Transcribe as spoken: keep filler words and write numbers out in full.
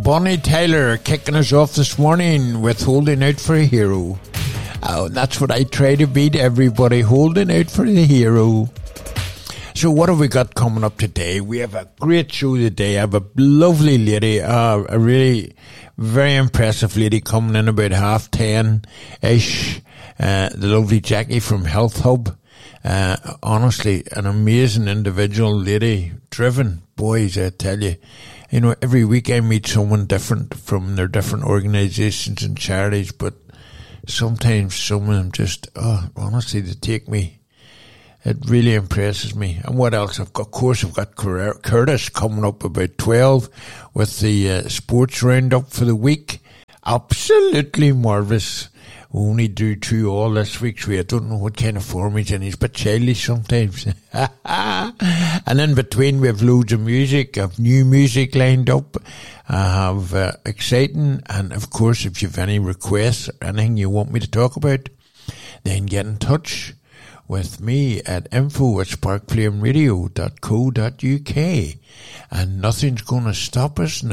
Bonnie Tyler kicking us off this morning with Holding Out for a Hero. Oh, that's what I try to beat everybody, holding out for the hero. So what have we got coming up today? We have a great show today. I have a lovely lady, uh, a really very impressive lady coming in about half ten-ish. Uh, the lovely Jackie from Health Hub. Uh, honestly, an amazing individual lady, driven. Boys, I tell you. You know, every week I meet someone different from their different organisations and charities, but sometimes some of them just, oh, honestly, they take me. It really impresses me. And what else? I've got, of course, I've got Curtis coming up about twelve with the uh, sports roundup for the week. Absolutely marvellous. We only do two all this week, so I don't know what kind of form he's in. He's a bit childish sometimes. And in between, we have loads of music. I have new music lined up. I have uh, exciting. And, of course, if you have any requests or anything you want me to talk about, then get in touch with me at info at sparkflameradio dot co dot uk. And nothing's going to stop us now.